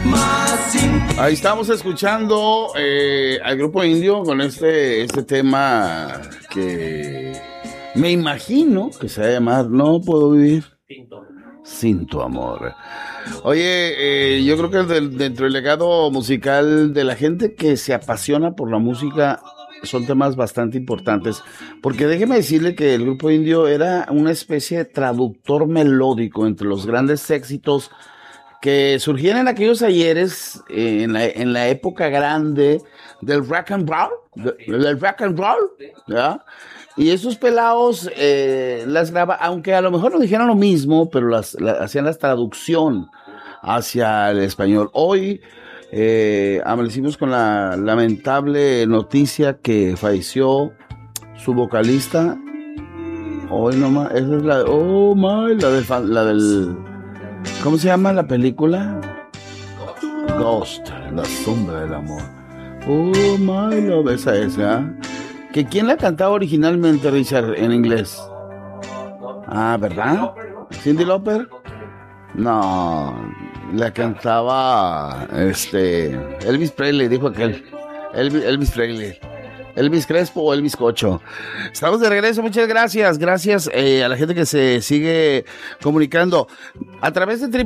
Ahí estamos escuchando al grupo indio con este tema que me imagino que se va a llamar No Puedo Vivir Sin Tu Amor. Oye, yo creo que dentro del legado musical de la gente que se apasiona por la música son temas bastante importantes, porque déjeme decirle que el grupo indio era una especie de traductor melódico entre los grandes éxitos que surgían en aquellos ayeres, en la época grande del rock and roll, ¿ya? Y esos pelados las grababan, aunque a lo mejor no dijeran lo mismo, pero hacían la traducción hacia el español. Hoy amanecimos con la lamentable noticia que falleció su vocalista. Hoy nomás, esa es la del ¿cómo se llama la película? Ghost, la sombra del amor. Oh my love, esa. ¿Que quién la cantaba originalmente, Richard, en inglés? Ah, ¿verdad? ¿Cindy Lauper? No, la cantaba Elvis Presley, dijo aquel. Elvis Presley. Elvis Crespo o Elvis Cocho. Estamos de regreso, muchas gracias. Gracias a la gente que se sigue comunicando a través de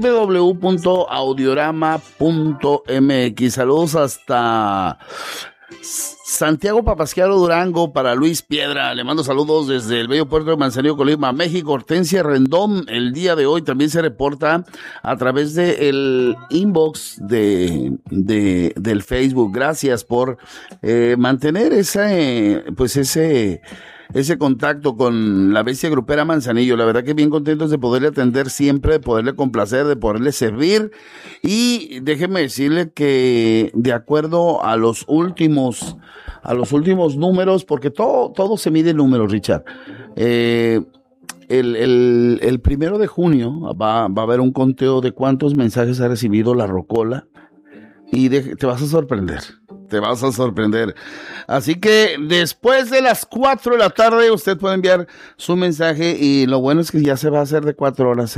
www.audiorama.mx. Saludos hasta Santiago Papasquiaro, Durango, para Luis Piedra. Le mando saludos desde el bello puerto de Manzanillo, Colima, México. Hortensia Rendón, el día de hoy también se reporta a través del inbox del Facebook. Gracias por mantener ese contacto con la bestia grupera Manzanillo. La verdad que bien contentos de poderle atender siempre, de poderle complacer, de poderle servir. Y déjeme decirle que de acuerdo a los últimos números, porque todo se mide en números, Richard. El 1 de junio va a haber un conteo de cuántos mensajes ha recibido la Rocola y te vas a sorprender. Te vas a sorprender. Así que después de las 4 de la tarde usted puede enviar su mensaje y lo bueno es que ya se va a hacer de 4 horas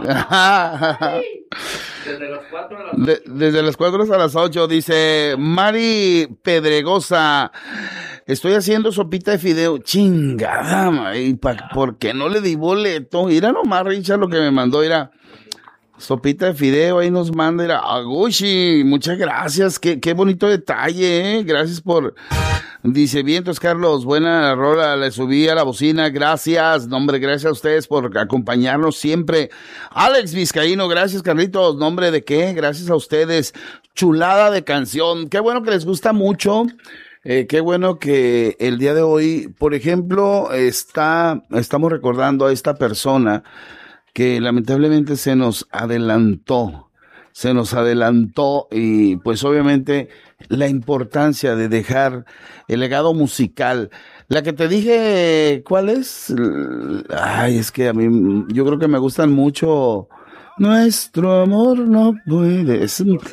Desde las 4 hasta las 8, dice Mari Pedregosa. Estoy haciendo sopita de fideo. Chingada, ¿por qué no le di boleto? Mira nomás, Richard, lo que me mandó, era sopita de fideo, ahí nos manda, era Agushi, muchas gracias, qué bonito detalle, gracias por, dice, vientos Carlos, buena rola, le subí a la bocina, gracias, nombre, gracias a ustedes por acompañarnos siempre. Alex Vizcaíno, gracias Carlitos, nombre de qué, gracias a ustedes, chulada de canción, qué bueno que les gusta mucho. Qué bueno que el día de hoy, por ejemplo, estamos recordando a esta persona que lamentablemente se nos adelantó y pues obviamente la importancia de dejar el legado musical. La que te dije, ¿cuál es? Ay, es que a mí, yo creo que me gustan mucho. Nuestro amor no puede.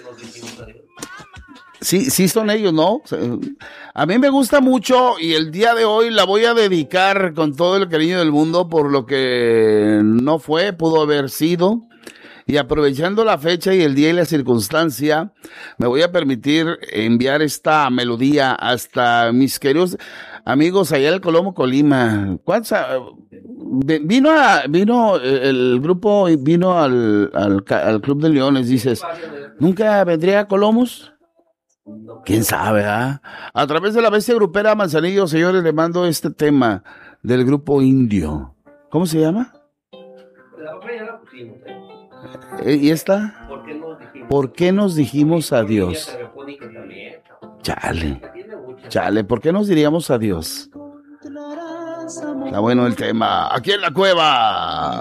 Sí son ellos, ¿no? A mí me gusta mucho y el día de hoy la voy a dedicar con todo el cariño del mundo por lo que no fue, pudo haber sido. Y aprovechando la fecha y el día y la circunstancia, me voy a permitir enviar esta melodía hasta mis queridos amigos allá del Colomo, Colima. Vino el grupo, vino al Club de Leones, dices, ¿nunca vendría a Colomos? ¿Quién sabe, ah? A través de la bestia grupera Manzanillo, señores, le mando este tema del grupo indio. ¿Cómo se llama? La otra ya la pusimos, ¿Y esta? ¿Por qué nos dijimos adiós? Chale, ¿por qué nos diríamos adiós? Está bueno el tema. Aquí en la cueva.